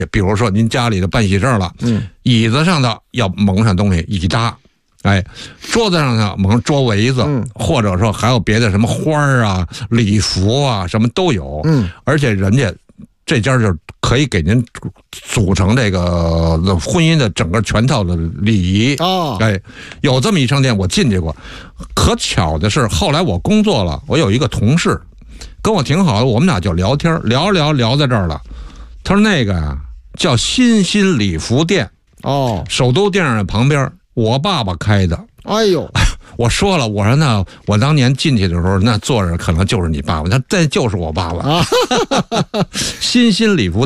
比如说您家里的办喜事了，椅子上的要蒙上东西，椅搭。桌子上呢蒙桌围子，或者说还有别的什么花啊、礼服啊，什么都有。而且人家这家就可以给您组成这个婚姻的整个全套的礼仪。有这么一商店，我进去过。可巧的是，后来我工作了，我有一个同事跟我挺好的，我们俩就聊天，聊在这儿了。他说那个啊叫新兴礼服店，首都电影院旁边。我爸爸开的。 哎呦， 我说了，我说那我当年进去的时候，那坐着可能就是你爸爸，那就是我爸爸。新兴礼服